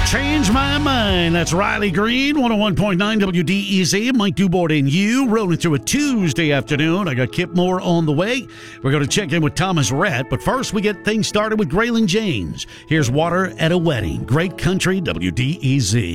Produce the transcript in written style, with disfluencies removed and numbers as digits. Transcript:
Change My Mind. That's Riley Green, 101.9 WDEZ. Mike Dubord and you rolling through a Tuesday afternoon. I got Kip Moore on the way. We're going to check in with Thomas Rhett, but first we get things started with Graylin James. Here's Water at a Wedding. Great country, WDEZ.